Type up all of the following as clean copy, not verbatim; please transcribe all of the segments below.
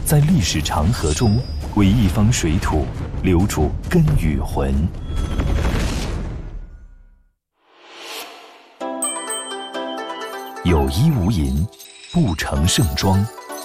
在历史长河中为一方水土留住根与魂。有衣无银，不成盛装。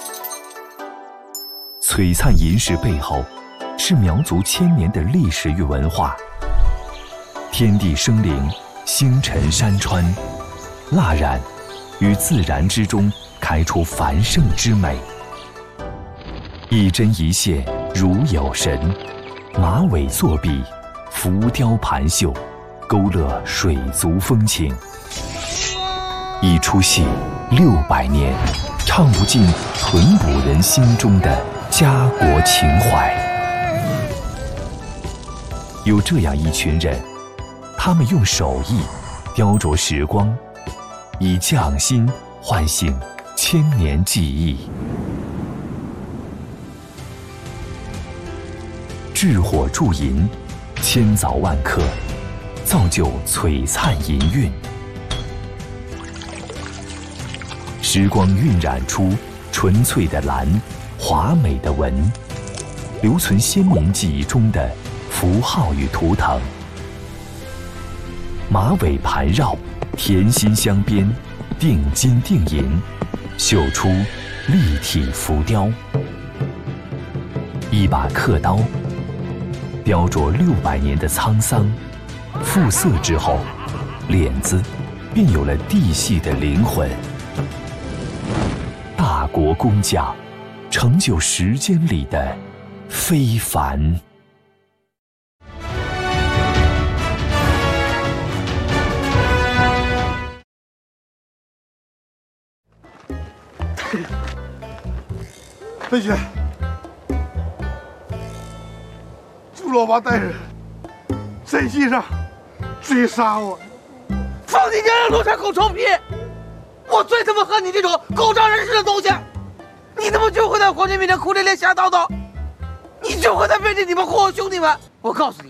璀璨银饰背后，是苗族千年的历史与文化。天地生灵，星辰山川，蜡染于自然之中开出繁盛之美。一针一线如有神，马尾作笔，浮雕盘绣，勾勒水族风情。一出戏600年，唱不尽屯捕人心中的家国情怀。有这样一群人，他们用手艺雕琢时光，以匠心唤醒千年记忆。制火铸银，千凿万刻，造就璀璨银韵。时光晕染出纯粹的蓝，华美的纹，留存先民记忆中的符号与图腾。马尾盘绕，甜心镶边，定金定银，绣出立体浮雕。一把刻刀，雕琢600年的沧桑，复色之后，脸子便有了地系的灵魂。大国工匠，成就时间里的非凡。 飞雪，朱老八带人在街上追杀我， 放你娘的罗山狗臭屁！我最他妈恨你这种狗仗人势的东西！你他妈就会在皇军面前哭着脸瞎叨叨，你就会在背地里面祸我兄弟们！我告诉你，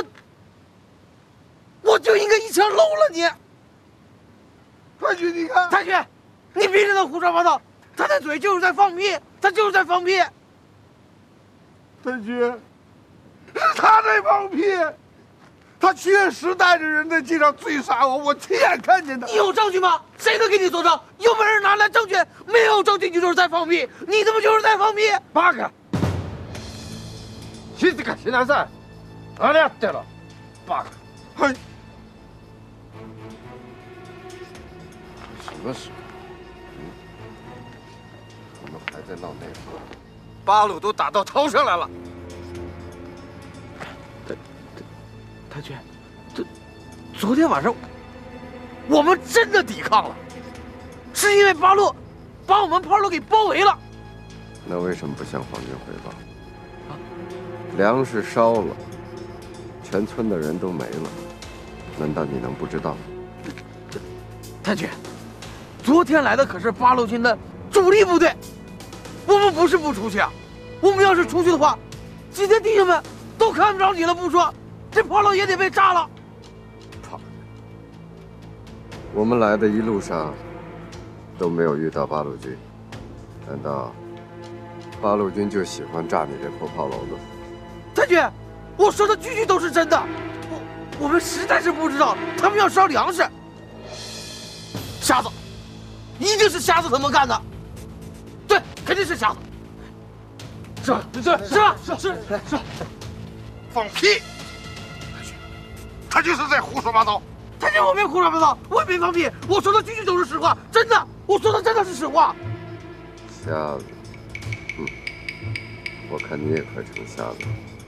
我就应该一枪搂了你！ 太君，你看， 太君，你别让他胡说八道，他的嘴就是在放屁，他就是在放屁！ 太君，是他在放屁，他确实带着人在街上追杀我，我亲眼看见的。 你有证据吗？谁能给你作证？有本事拿来证据！没有证据，你就是在放屁！你他妈就是在放屁！ バカ！静かしなさい！何やってる？バカ！ 嘿， 什么时候？我们还在闹内讧， 八路都打到头上来了。太君，昨天晚上我们真的抵抗了，是因为八路把我们炮楼给包围了。 那为什么不向皇军汇报？粮食烧了，全村的人都没了，难道你能不知道？ 太君，昨天来的可是八路军的主力部队，我们不是不出去啊，我们要是出去的话，几天弟兄们都看不着你了不说，这炮楼也得被炸了。 我们来的一路上都没有遇到八路军，难道八路军就喜欢炸你这破炮楼子？ 太君，我说的句句都是真的，我们实在是不知道他们要烧粮食。瞎子，一定是瞎子他们干的，对，肯定是瞎子。是吧？是。 放屁！他就是在胡说八道。 太君，我没胡说八道，我也没放屁，我说的句句都是实话，真的，我说的真的是实话。 瞎子，我看你也快成瞎子了。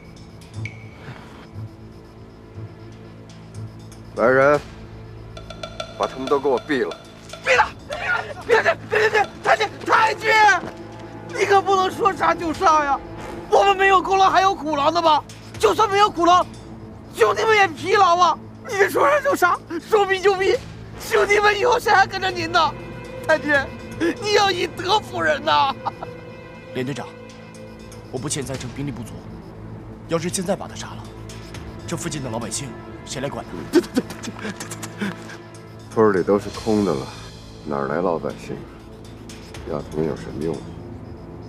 来人，把他们都给我毙了！ 别了！别！太君，你可不能说杀就杀呀！我们没有功劳还有苦劳的吧？就算没有苦劳，兄弟们也疲劳啊！你说杀就杀，说毙就毙，兄弟们以后谁还跟着您呢？太君，你要以德服人呐！ 连队长，我不欠在城兵力不足，要是现在把他杀了，这附近的老百姓谁来管呢？ 村里都是空的了，哪来老百姓？要他们有什么用？